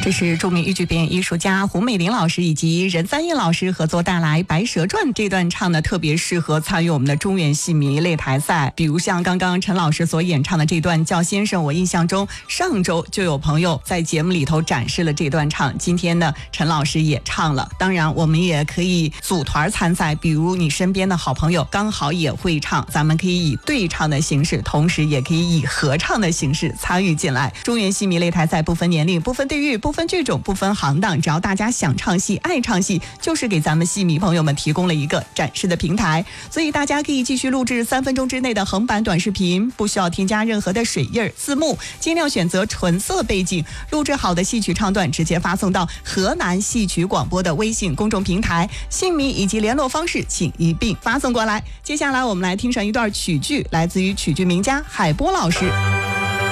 这是著名豫剧表演艺术家胡美玲老师以及任三燕老师合作带来《白蛇传》这段唱呢，特别适合参与我们的中原戏迷擂台赛。比如像刚刚陈老师所演唱的这段叫先生，我印象中上周就有朋友在节目里头展示了这段唱，今天呢陈老师也唱了。当然我们也可以组团参赛，比如你身边的好朋友刚好也会唱，咱们可以以对唱的形式，同时也可以以合唱的形式参与进来。中原戏迷擂台赛不分年龄，不分地域，不分剧种，不分行当，只要大家想唱戏爱唱戏，就是给咱们戏迷朋友们提供了一个展示的平台。所以大家可以继续录制3分钟之内的横版短视频，不需要添加任何的水印字幕，尽量选择纯色背景，录制好的戏曲唱段直接发送到河南戏曲广播的微信公众平台，姓名以及联络方式请一并发送过来。接下来我们来听上一段曲剧，来自于曲剧名家海波老师。